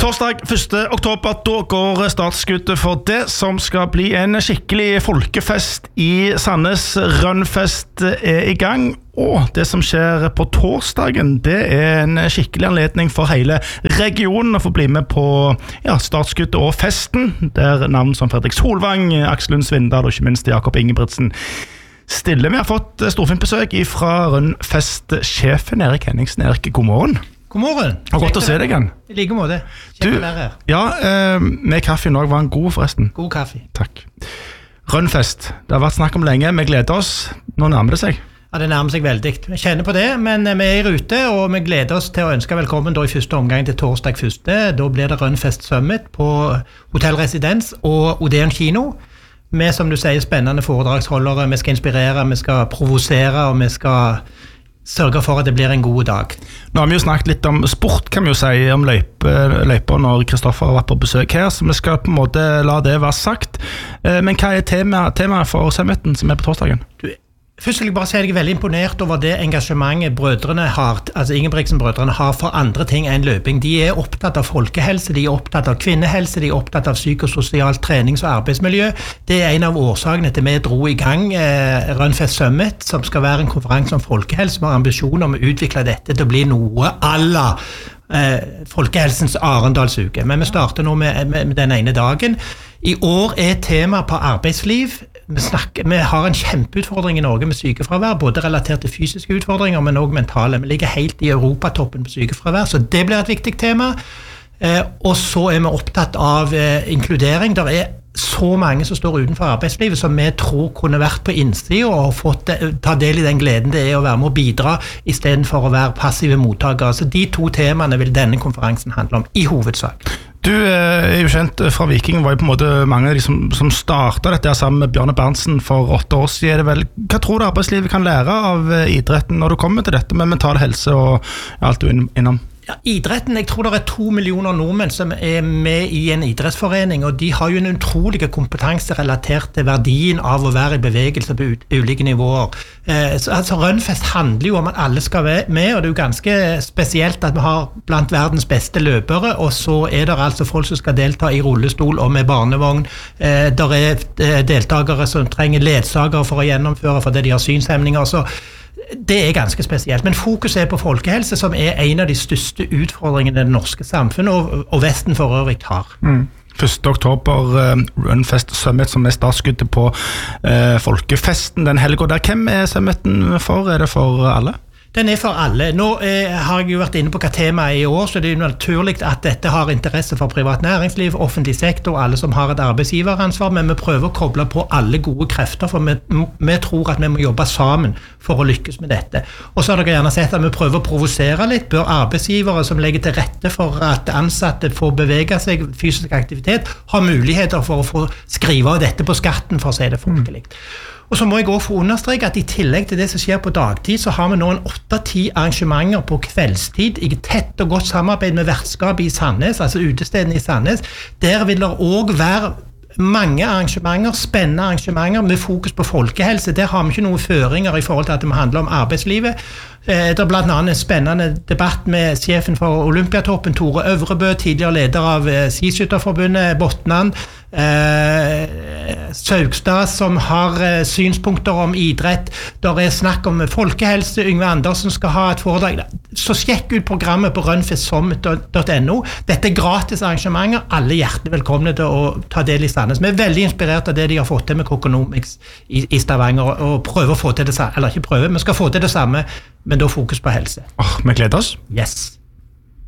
Torsdag 1. oktober, da går startskuddet for det som skal bli en skikkelig folkefest i Sandnes. Rønnfest er i gang, og det som skjer på torsdagen, det er en skikkelig anledning for hele regionen å få bli med på startskuddet og festen, der navn som Fredrik Solvang, Aksel Lund Svindal og ikke minst Jakob Ingebrigtsen stille. Vi har fått storfint besøk fra Rønnfest-sjefen Erik Henningsen. Erik, god morgen. God morgen. Og godt å se deg igjen. I like måte. Kjekt å være her. Ja, med kaffe nå var en god forresten. God kaffe. Takk. Rønnfest, det har vært snakk om lenge. Vi gleder oss. Nå nærmer det seg. Ja, det nærmer seg veldig. Jeg kjenner på det, men vi er i rute, og vi gleder oss til å ønske velkommen da i første omgang til torsdag 1. Da blir det Rønnfest Summit på Hotell Residens og Odeon Kino. Med, som du sier, spennende foredragsholdere. Vi skal inspirere, vi skal provosere, og vi skal sørge for at det blir en god dag. Nå har vi jo snakket litt om sport, kan vi jo si, om løyper når Kristoffer har vært på besøk her, så vi skal på en måte la det være sagt. Men hva er temaet for summiten som er på torsdagen? Først vil jeg bare si at jeg er veldig imponert over det engasjementet brødrene har, altså Ingebrigtsen-brødrene har for andre ting enn løping. De er opptatt av folkehelse, de er opptatt av kvinnehelse, de er opptatt av psykososialt trenings- og arbeidsmiljø. Det er en av årsakene til vi dro i gang Rønnfest Summit, som skal være en konferanse om folkehelse, med ambisjon om å utvikle dette til å bli noe à la Folkehelsens Arendalsuke. Men vi starter nå med den ene dagen. I år er tema på arbeidsliv. Vi har en kjempeutfordring i Norge med sykefravær, både relatert til fysiske utfordringer, men også mentale. Vi ligger helt i europatoppen på sykefravær, så det blir et viktig tema. Og så er vi opptatt av inkludering. Det er så mange som står utenfor arbeidslivet, som vi tror kunne vært på innsiden og ta del i den gleden det er å være med å bidra, i stedet for å være passive mottakere. Så de to temaene vil denne konferansen handle om, i hovedsak. Du er jo kjent fra Viking, var jo på en måte mange av de som startet dette sammen med Bjarne Berntsen for 8 år siden. Hva tror du arbeidslivet kan lære av idretten når du kommer til dette med mental helse og alt du er innom? Ja, idretten, jeg tror det er 2 millioner nordmenn som er med i en idrettsforening, og de har jo en utrolig kompetanse relatert til verdien av å være i bevegelse på ulike nivåer. Altså Rønnfest handler jo om at alle skal være med, og det er jo ganske spesielt at vi har blant verdens beste løpere, og så er det altså folk som skal delta i rullestol og med barnevogn. Der er deltakere som trenger ledsagere for å gjennomføre fordi de har synshemninger, så det er ganske spesielt, men fokus er på folkehelse, som er en av de største utfordringene det norske samfunnet og Vesten for øvrig har. 1. oktober, Rønnfest Summit, som er startskuddet på folkefesten den helgen der. Hvem er summiten for? Er det for alle? Den er for alle. Nå har jeg jo vært inne på hva temaet er i år, så det er jo naturlig at dette har interesse for privat næringsliv, offentlig sektor, alle som har et arbeidsgiveransvar, men vi prøver å koble på alle gode krefter, for vi tror at vi må jobbe sammen for å lykkes med dette. Og så har dere gjerne sett at vi prøver å provosere litt. Bør arbeidsgivere som legger til rette for at ansatte får bevege seg, fysisk aktivitet, ha muligheter for å få skrive av dette på skatten, for å si det folkelig. Og så må jeg også få understreke at i tillegg til det som skjer på dagtid, så har vi nå en 8-10 arrangementer på kveldstid i tett og godt samarbeid med vertskapet i Sandnes, altså utestedene i Sandnes. Der vil det også være mange arrangementer, spennende arrangementer med fokus på folkehelse. Der har vi ikke noen føringer i forhold til at det må handle om arbeidslivet. Det er blant annet en spennende debatt med sjefen for Olympiatoppen, Tore Øvrebø, tidligere leder av Skiskytterforbundet, Botnan, Saugstad, som har synspunkter om idrett. Der er snakk om folkehelse. Yngve Andersen skal ha et foredrag. Så sjekk ut programmet på rønnfestsummit.no. Dette er gratis arrangementer. Alle hjertelig velkomne til å ta del i Sandnes. Vi er veldig inspirert av det de har fått til med Kokonomics i Stavanger, og prøver å få til det samme, eller ikke prøve, men skal få til det samme, men da fokus på helse. Vi gleder oss. Yes.